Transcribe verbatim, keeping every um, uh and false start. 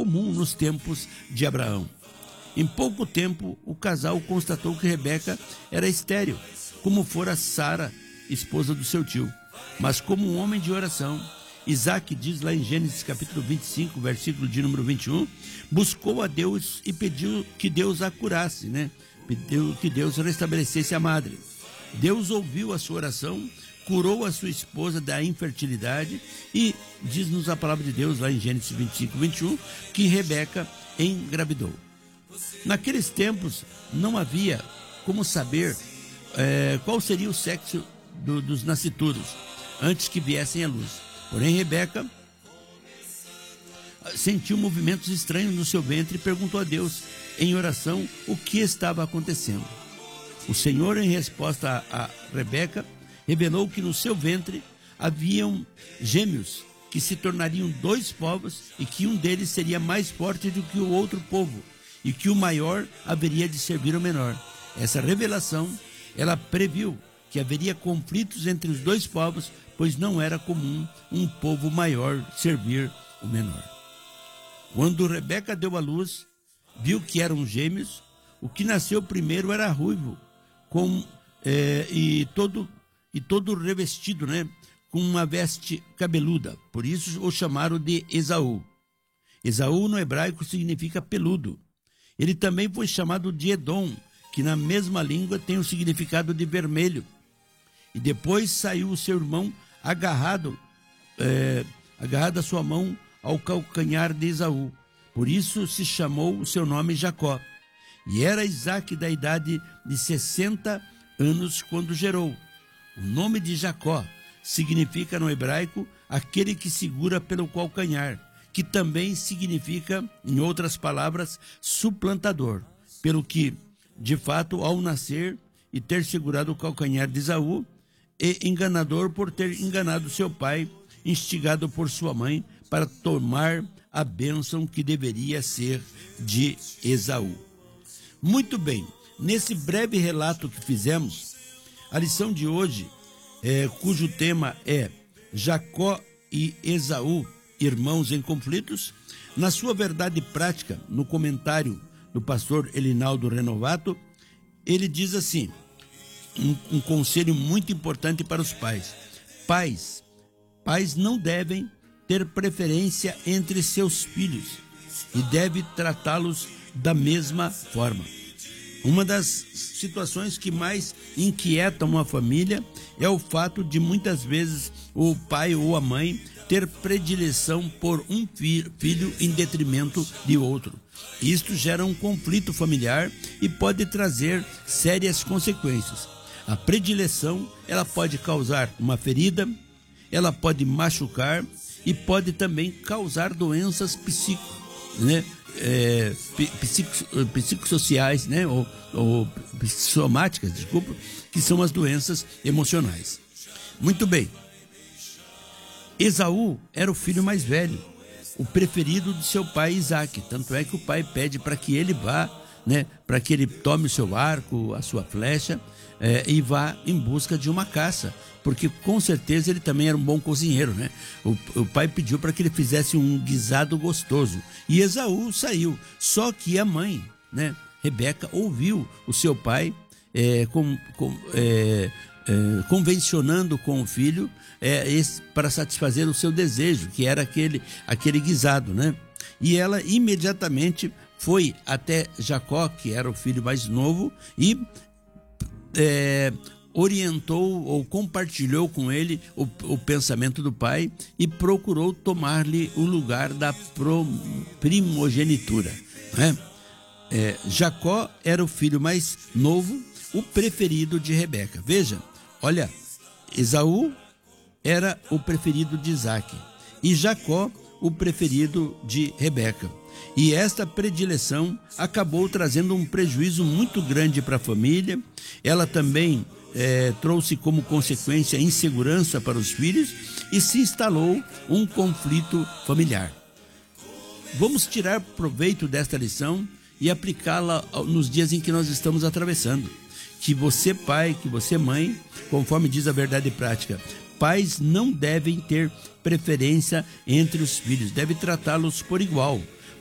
comum nos tempos de Abraão. Em pouco tempo, o casal constatou que Rebeca era estéril, como fora Sara, esposa do seu tio. Mas como um homem de oração, Isaac diz lá em Gênesis capítulo vinte e cinco, versículo de número vinte e um, buscou a Deus e pediu que Deus a curasse, né? Pediu que Deus restabelecesse a madre. Deus ouviu a sua oração, curou a sua esposa da infertilidade e diz-nos a palavra de Deus lá em Gênesis vinte e cinco, vinte e um, que Rebeca engravidou. Naqueles tempos não havia como saber é, qual seria o sexo do, dos nascituros antes que viessem à luz. Porém, Rebeca sentiu movimentos estranhos no seu ventre e perguntou a Deus em oração o que estava acontecendo. O Senhor, em resposta a, a Rebeca, revelou que no seu ventre haviam gêmeos que se tornariam dois povos e que um deles seria mais forte do que o outro povo e que o maior haveria de servir o menor. Essa revelação, ela previu que haveria conflitos entre os dois povos, pois não era comum um povo maior servir o menor. Quando Rebeca deu à luz, viu que eram gêmeos. O que nasceu primeiro era ruivo, com, é, e, todo, e todo revestido, né, com uma veste cabeluda. Por isso o chamaram de Esaú. Esaú no hebraico significa peludo. Ele também foi chamado de Edom, que na mesma língua tem o significado de vermelho. E depois saiu o seu irmão agarrado, é, agarrado a sua mão ao calcanhar de Esaú. Por isso se chamou o seu nome Jacó. E era Isaac da idade de sessenta anos quando gerou. O nome de Jacó significa no hebraico aquele que segura pelo calcanhar, que também significa, em outras palavras, suplantador, pelo que, de fato, ao nascer e ter segurado o calcanhar de Esaú, e enganador por ter enganado seu pai, instigado por sua mãe, para tomar a bênção que deveria ser de Esaú. Muito bem, nesse breve relato que fizemos, a lição de hoje, é, cujo tema é Jacó e Esaú, irmãos em conflitos, na sua verdade prática, no comentário do pastor Elinaldo Renovato, ele diz assim, um, um conselho muito importante para os pais. Pais, pais não devem ter preferência entre seus filhos e deve tratá-los da mesma forma. Uma das situações que mais inquietam uma família é o fato de muitas vezes o pai ou a mãe ter predileção por um filho em detrimento de outro. Isto gera um conflito familiar e pode trazer sérias consequências. A predileção, ela pode causar uma ferida, ela pode machucar e pode também causar doenças psíquicas, né? É, psico, psicossociais, né? ou, ou psicossomáticas, desculpa, que são as doenças emocionais. Muito bem. Esaú era o filho mais velho, o preferido de seu pai Isaac. Tanto é que o pai pede para que ele vá, né, para que ele tome o seu arco, a sua flecha, é, e vá em busca de uma caça, porque com certeza ele também era um bom cozinheiro, né? O, o pai pediu para que ele fizesse um guisado gostoso e Esaú saiu. Só que a mãe, né, Rebeca, ouviu o seu pai é, com, com, é, é, convencionando com o filho é, esse, para satisfazer o seu desejo, que era aquele, aquele guisado, né? E ela imediatamente foi até Jacó, que era o filho mais novo, e é, orientou ou compartilhou com ele o, o pensamento do pai e procurou tomar-lhe o lugar da pro, primogenitura, né? É, Jacó era o filho mais novo, o preferido de Rebeca. Veja, olha, Esaú era o preferido de Isaac e Jacó o preferido de Rebeca. E esta predileção acabou trazendo um prejuízo muito grande para a família. Ela também é, trouxe como consequência insegurança para os filhos e se instalou um conflito familiar. Vamos tirar proveito desta lição e aplicá-la nos dias em que nós estamos atravessando. Que você, pai, que você, mãe, conforme diz a verdade prática, pais não devem ter preferência entre os filhos, deve tratá-los por igual.